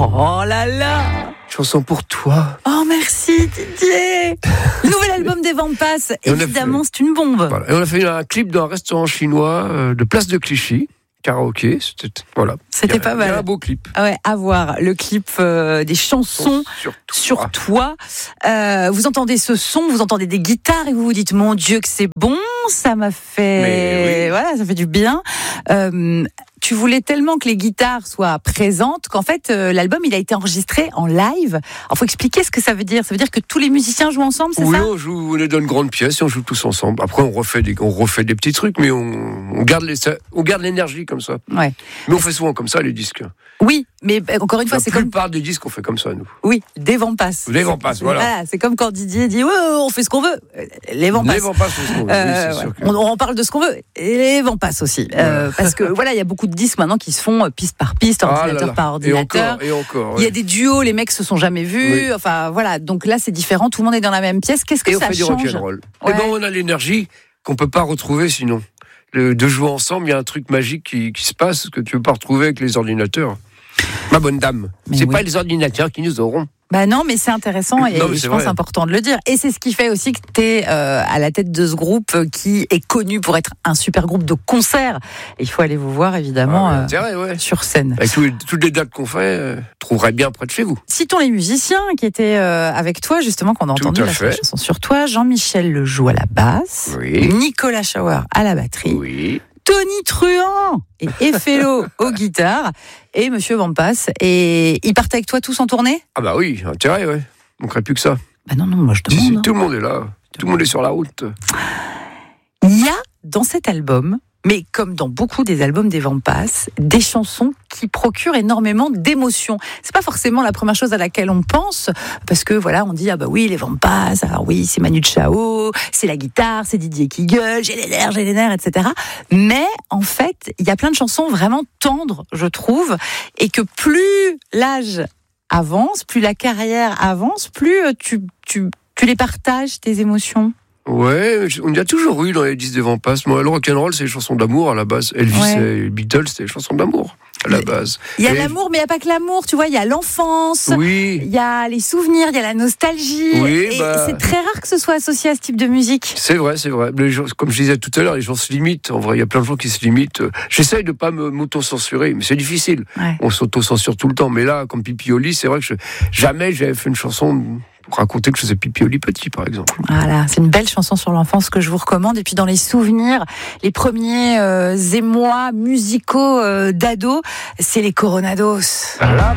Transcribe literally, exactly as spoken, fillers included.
Oh là là. Chanson pour toi. Oh merci Didier. Le nouvel album des Vampas, évidemment fait... c'est une bombe. Voilà. Et on a fait un clip dans un restaurant chinois euh, de Place de Clichy. Karaoké, c'était voilà. C'était a, pas mal. Il y a un beau clip. Ah ouais, à voir le clip euh, des chansons sur toi. Sur toi. Euh, vous entendez ce son, vous entendez des guitares et vous vous dites mon Dieu que c'est bon, ça m'a fait, oui. voilà, ça fait du bien. Euh, tu voulais tellement que les guitares soient présentes qu'en fait euh, l'album il a été enregistré en live. Alors faut expliquer ce que ça veut dire. Ça veut dire que tous les musiciens jouent ensemble, c'est oui, ça ? Oui, on joue, on est dans une grande pièce et on joue tous ensemble. Après on refait des, on refait des petits trucs, mais on, on garde les, on garde l'énergie comme ça. Ouais. Mais on fait souvent comme ça les disques. Oui, mais encore une fois, La c'est comme... La plupart des disques, on fait comme ça, nous. Oui, des Vampas. Des Vampas, voilà. voilà. C'est comme quand Didier dit, ouais, on fait ce qu'on veut. Les Vampas. Les Vampas, c'est ce qu'on veut. Euh, oui, c'est ouais. sûr que... on, on parle de ce qu'on veut. Et les Vampas aussi. Voilà. Euh, parce que, voilà, il y a beaucoup de disques maintenant qui se font piste par piste, ordinateur ah là là. par ordinateur. Et encore, et encore. Ouais. Il y a des duos, les mecs se sont jamais vus. Oui. Enfin, voilà. Donc là, c'est différent. Tout le monde est dans la même pièce. Qu'est-ce que et ça on fait change ? du rock'n'roll. Ouais. Et ben, on a l'énergie qu'on peut pas retrouver sinon. Le, de jouer ensemble, il y a un truc magique qui, qui se passe que tu peux pas retrouver avec les ordinateurs. Ma bonne dame, mais c'est oui. pas les ordinateurs qui nous auront. Bah non, mais c'est intéressant et, non, et je je pense c'est important de le dire. Et c'est ce qui fait aussi que tu es euh, à la tête de ce groupe qui est connu pour être un super groupe de concert. Et il faut aller vous voir évidemment ah, euh, intérêt, ouais. sur scène. Avec tous les, toutes les dates qu'on fait, euh, trouverait bien près de chez vous. Citons les musiciens qui étaient euh, avec toi justement, qu'on a entendu la, la chanson sur toi. Jean-Michel le joue à la basse, oui. Nicolas Schauer à la batterie. Oui. Tony Truant et Effello aux guitares et Monsieur Vampas. Et ils partent avec toi tous en tournée ? Ah bah oui, intérêt, ouais. On ne manquerait plus que ça. Bah non, non, moi je demande. Si, si, hein. Tout le monde est là. Tout le monde est sur la route. Il y a dans cet album, mais comme dans beaucoup des albums des Vampas, des chansons qui procurent énormément d'émotions. C'est pas forcément la première chose à laquelle on pense, parce que voilà, on dit ah bah oui les Vampas, alors oui c'est Manu Chao, c'est la guitare, c'est Didier qui gueule, j'ai les nerfs, j'ai les nerfs, et cetera. Mais en fait, il y a plein de chansons vraiment tendres, je trouve, et que plus l'âge avance, plus la carrière avance, plus tu tu tu les partages tes émotions. Ouais, on y a toujours eu dans les disques des Vampas. Moi, le rock'n'roll, c'est les chansons d'amour à la base. Elvis ouais. et les Beatles, c'est les chansons d'amour à la base. Il y a et... l'amour, mais il n'y a pas que l'amour, tu vois. Il y a l'enfance, oui. il y a les souvenirs, il y a la nostalgie. Oui, et bah... c'est très rare que ce soit associé à ce type de musique. C'est vrai, c'est vrai. Les gens, comme je disais tout à l'heure, les gens se limitent. En vrai, il y a plein de gens qui se limitent. J'essaye de ne pas me, m'auto-censurer, mais c'est difficile. Ouais. On s'auto-censure tout le temps. Mais là, comme Pipi au lit, c'est vrai que je... jamais j'avais fait une chanson... pour raconter que je faisais pipi au lit petit, par exemple. Voilà, c'est une belle chanson sur l'enfance que je vous recommande. Et puis dans les souvenirs, les premiers euh, émois musicaux euh, d'ado, c'est les Coronados. Voilà.